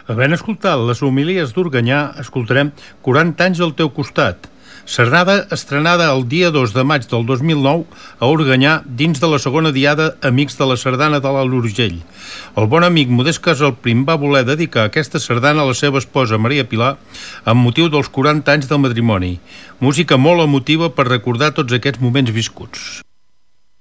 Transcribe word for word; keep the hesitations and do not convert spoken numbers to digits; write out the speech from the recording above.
Havent escoltat les homilies d'Organyà, escoltarem quaranta anys al teu costat. Sardana estrenada el dia dos de maig del dos mil nou a Organyà dins de la segona diada Amics de la Sardana de l'Alt Urgell. El bon amic Modest Casalprim va voler dedicar aquesta sardana a la seva esposa Maria Pilar amb motiu dels quaranta anys del matrimoni. Música molt emotiva per recordar tots aquests moments viscuts.